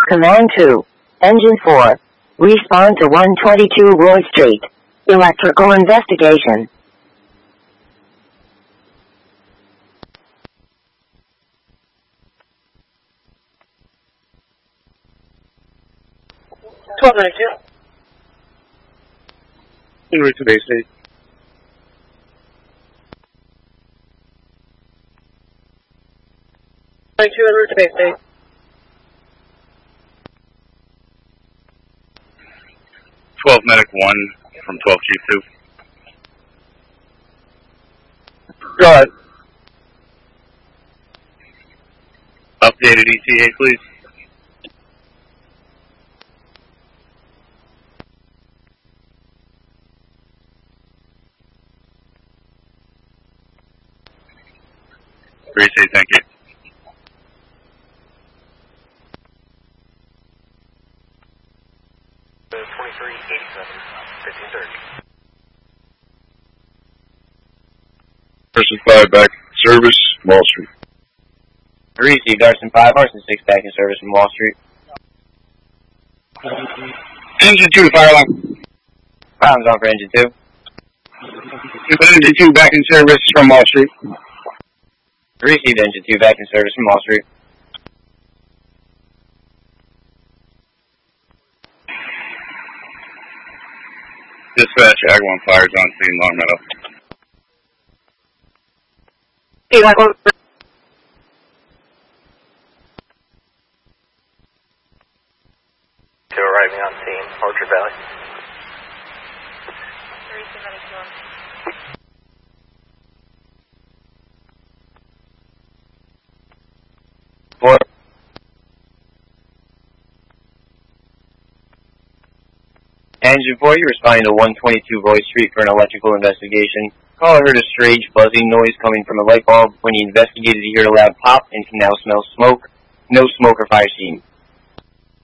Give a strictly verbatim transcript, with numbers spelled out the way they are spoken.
Command two. Engine four. Respond to one twenty-two Roy Street. Electrical investigation. twelve ninety-two. En route to Bay State. ninety-two en route to Bay State. twelve Medic one from twelve Chief two. Go ahead. Updated E T A, please. Great, thank you. twenty-three eighty-seven, fifteen thirty. Arson five back in service, Wall Street. Received Arson five, Arson six back in service from Wall Street. Engine two, fire alarm. Firearms on for engine two. Engine two back in service from Wall Street. Received engine two back in service from Wall Street. Dispatch, Ag one fires on scene, Long Meadow. Hey, like one. Two arriving on scene, Orchard Valley. Four. Engine four, you're responding to one twenty-two Roy Street for an electrical investigation. Caller heard a strange buzzing noise coming from a light bulb. When he investigated, he heard a loud pop and can now smell smoke. No smoke or fire seen.